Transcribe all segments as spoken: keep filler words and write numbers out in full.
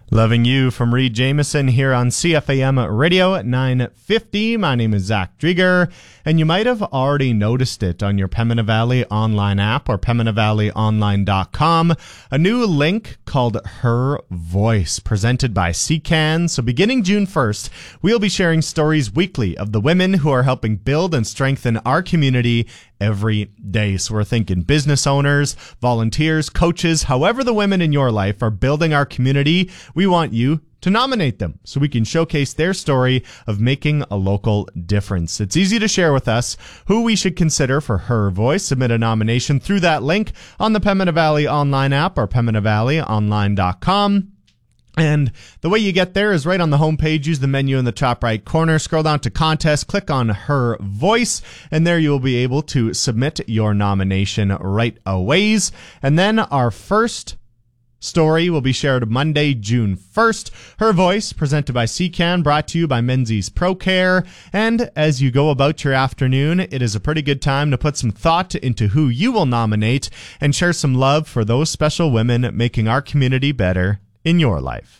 Loving You from Reed Jameson here on C F A M Radio at nine fifty. My name is Zach Drieger, and you might have already noticed it on your Pembina Valley online app or pembina valley online dot com. A new link called Her Voice, presented by C C A N. So beginning June first, we'll be sharing stories weekly of the women who are helping build and strengthen our community every day. So we're thinking business owners, volunteers, coaches, however the women in your life are building our community, we want you to nominate them so we can showcase their story of making a local difference. It's easy to share with us who we should consider for Her Voice. Submit a nomination through that link on the Pembina Valley online app or pembina valley online dot com. And the way you get there is right on the homepage. Use the menu in the top right corner. Scroll down to contest, click on Her Voice, and there you will be able to submit your nomination right away. And then our first story will be shared Monday, June first. Her Voice, presented by C C A N, brought to you by Menzies ProCare. And as you go about your afternoon, it is a pretty good time to put some thought into who you will nominate and share some love for those special women making our community better in your life.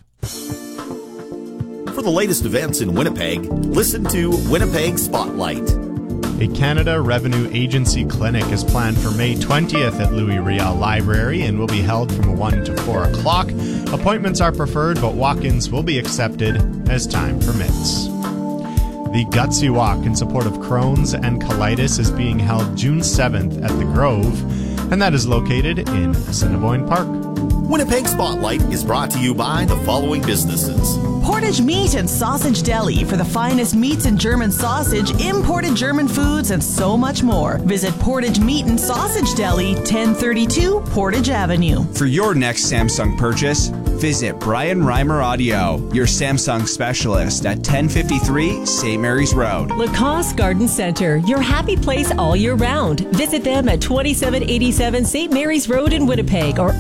For the latest events in Winnipeg, listen to Winnipeg Spotlight. A Canada Revenue Agency clinic is planned for May twentieth at Louis Riel Library and will be held from one to four o'clock. Appointments are preferred, but walk-ins will be accepted as time permits. The Gutsy Walk in support of Crohn's and colitis is being held June seventh at the Grove, and that is located in Assiniboine Park. Winnipeg Spotlight is brought to you by the following businesses. Portage Meat and Sausage Deli for the finest meats and German sausage, imported German foods, and so much more. Visit Portage Meat and Sausage Deli, ten thirty-two Portage Avenue. For your next Samsung purchase, visit Brian Reimer Audio, your Samsung specialist at ten fifty-three Saint Mary's Road. Lacoste Garden Center, your happy place all year round. Visit them at twenty-seven eighty-seven Saint Mary's Road in Winnipeg or